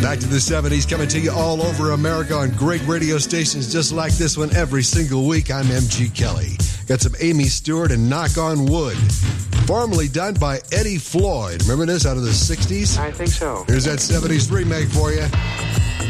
Back to the 70s, coming to you all over America on great radio stations just like this one every single week. I'm MG Kelly. Got some Amy Stewart and Knock on Wood. Formerly done by Eddie Floyd. Remember this out of the 60s? I think so. Here's that 70s remake for you.